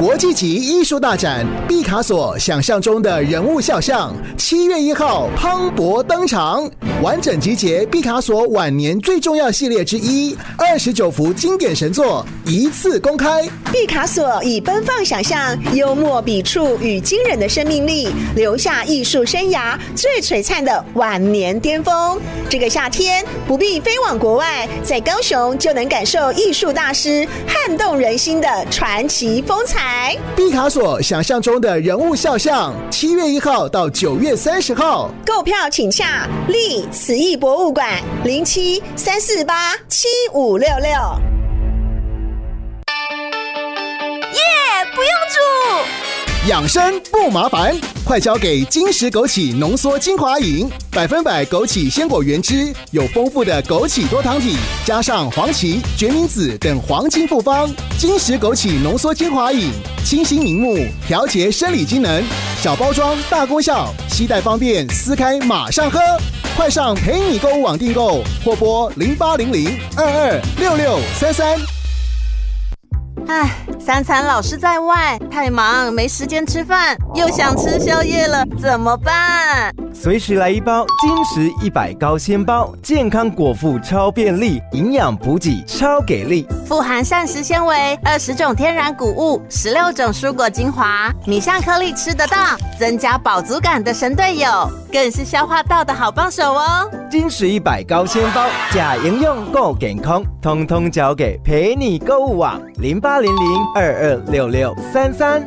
国际级艺术大展毕卡索想象中的人物肖像，7月1号磅礴登场，完整集结毕卡索晚年最重要系列之一，29幅经典神作一次公开。 毕卡索以奔放想象、幽默笔触与惊人的生命力，留下艺术生涯最璀璨的晚年巅峰。这个夏天不必飞往国外，在高雄就能感受艺术大师撼动人心的传奇风采。 毕卡索想象中的人物肖像，7月1号到9月30号， 购票请洽立慈艺博物馆07-348-7566。 不用煮， 养生不麻烦，快交给金石枸杞浓缩精华饮，100%枸杞鲜果原汁，有丰富的枸杞多糖体，加上黄芪、决明子等黄金复方。金石枸杞浓缩精华饮，清新明目，调节生理机能，小包装大功效，携带方便，撕开马上喝。快上陪你购物网订购，或拨0800-226633。 三餐老是在外，太忙没时间吃饭，又想吃宵夜了，怎么办？ 随时来一包金石100高纤包，健康果腹超便利，营养补给超给力， 富含膳食纤维、20种天然谷物、16种蔬果精华，米香颗粒吃得到，增加饱足感的神队友，更是消化道的好帮手哦。 金石100高纤包，假营养够健康，通通交给陪你购物网0800-226633。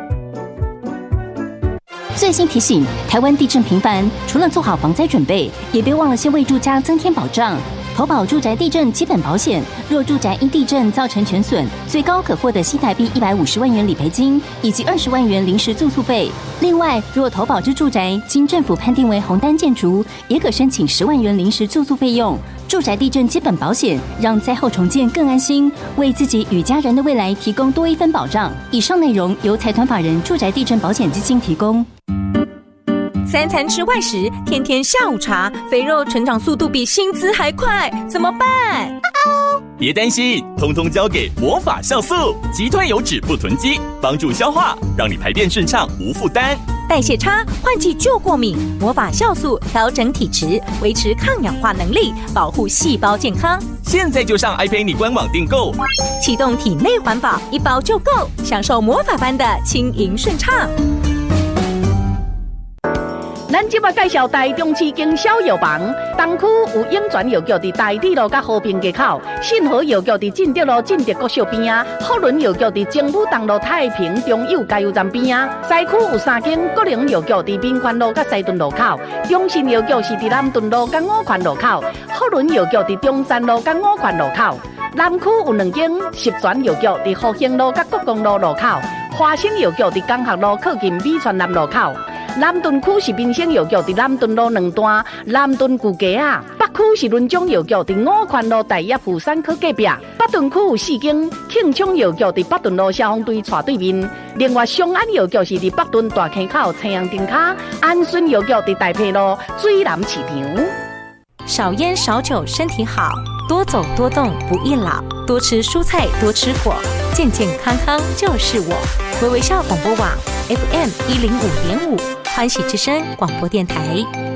最新提醒：台湾地震频繁，除了做好防灾准备，也别忘了先为住家增添保障。投保住宅地震基本保险，若住宅因地震造成全损，最高可获得新台币150万元理赔金以及20万元临时住宿费。另外，若投保之住宅经政府判定为红单建筑，也可申请10万元临时住宿费用。住宅地震基本保险，让灾后重建更安心，为自己与家人的未来提供多一分保障。以上内容由财团法人住宅地震保险基金提供。 3餐吃外食，天天下午茶，肥肉成长速度比薪资还快，怎么办？ 别担心，通通交给魔法酵素，击退油脂不囤积，帮助消化，让你排便顺畅无负担。 代谢差，换季就过敏，魔法酵素调整体质，维持抗氧化能力，保护细胞健康。 现在就上iPay官网订购， 启动体内环保，1包就够，享受魔法般的轻盈顺畅。 咱即摆介绍台中市经销药房，东区有永泉药局伫台铁路甲和平街口，信和药局伫进德路进德国小边啊，福伦药局伫政府东路太平中幼加油站边啊，西区有3间国营药局伫民权路甲西屯路口，中信药局是伫南屯路甲五权路口，福伦药局伫中山路甲五权路口，南区有2间十全药局伫福兴路甲国公路路口，华兴药局伫江学路靠近美泉南路口。南屯区是民生药局伫南屯路2段南屯旧街啊，北区是伦中药局伫五权路大业妇产科隔壁，北屯区有4间庆昌药局伫北屯路消防队斜对面，另外松安药局是伫北屯大坑口青阳灯卡，安顺药局伫大埔路水南市场。 少烟少酒身体好，多走多动不易老，多吃蔬菜多吃果，健健康康就是我。微微笑广播网 FM105.5，欢喜之声广播电台。